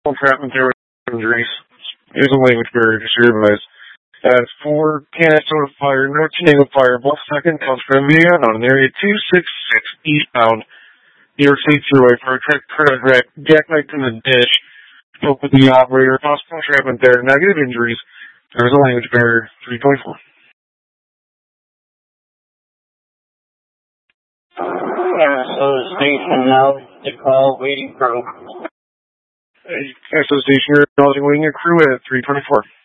entrapment there with injuries. There's a language barrier to your advice. That's 4 Canastota Fire, North Chenango Fire, both second comes from Vienna on area 266 eastbound, New York State Thruway for a jackknife in the ditch. Spoke with the operator, possible entrapment there, negative injuries. There's a language barrier, 324. Sarasota Station now, the call, waiting crew. Sarasota Station, you're acknowledging waiting a crew at 324.